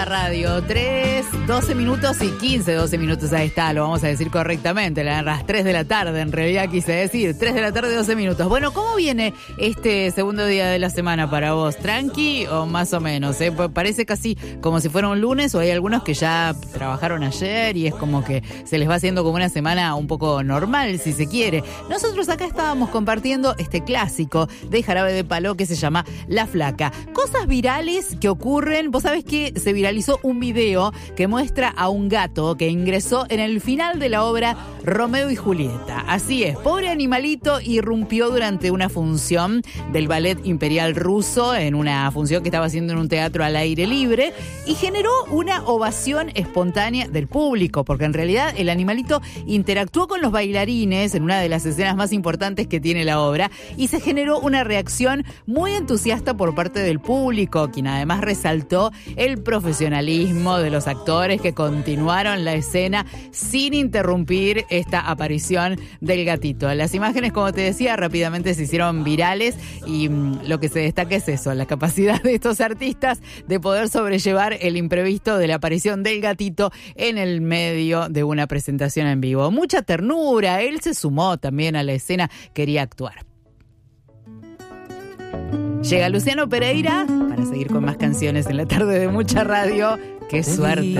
Radio 3, 12 minutos y 15, 12 minutos, ahí está, lo vamos a decir correctamente, las 3 de la tarde, en realidad quise decir, 3 de la tarde, 12 minutos. Bueno, ¿cómo viene este segundo día de la semana para vos? ¿Tranqui o más o menos? Parece casi como si fuera un lunes, o hay algunos que ya trabajaron ayer y es como que se les va haciendo como una semana un poco normal, si se quiere. Nosotros acá estábamos compartiendo este clásico de Jarabe de Palo que se llama La Flaca. Cosas virales que ocurren, vos sabés que se viralizó un video que muestra a un gato que ingresó en el final de la obra Romeo y Julieta. Así es, pobre animalito irrumpió durante una función del Ballet Imperial Ruso, en una función que estaba haciendo en un teatro al aire libre, y generó una ovación espontánea del público, porque en realidad el animalito interactuó con los bailarines en una de las escenas más importantes que tiene la obra, y se generó una reacción muy entusiasta por parte del público, quien además resaltó el profesionalismo de los actores que continuaron la escena sin interrumpir esta aparición del gatito. Las imágenes, como te decía, rápidamente se hicieron virales y lo que se destaca es eso, la capacidad de estos artistas de poder sobrellevar el imprevisto de la aparición del gatito en el medio de una presentación en vivo. Mucha ternura, él se sumó también a la escena, quería actuar. Llega Luciano Pereira para seguir con más canciones en la tarde de Mucha Radio. ¡Qué suerte!